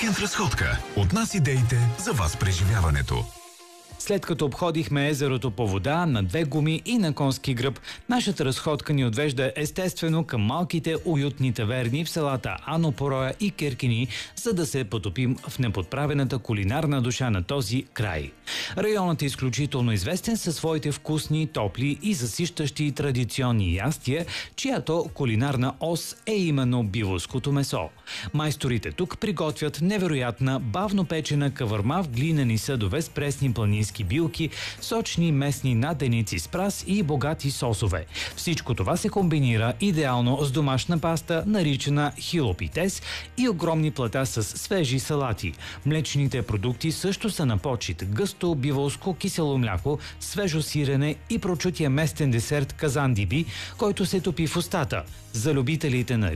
Уикенд разходка. От нас идеите за вас преживяването. След като обходихме езерото по вода, на две гуми и на конски гръб, нашата разходка ни отвежда естествено към малките уютни таверни в селата Анопороя и Киркини, за да се потопим в неподправената кулинарна душа на този край. Районът е изключително известен със своите вкусни, топли и засищащи традиционни ястия, чиято кулинарна ос е именно биволското месо. Майсторите тук приготвят невероятна, бавно печена кавърма в глинени съдове с пресни планински билки, сочни местни наденици с прас и богати сосове. Всичко това се комбинира идеално с домашна паста, наричана хилопитес, и огромни плата с свежи салати. Млечните продукти също са на почит: гъсто биволско кисело мляко, свежо сирене и прочутия местен десерт казандиби, който се топи в устата. За любителите на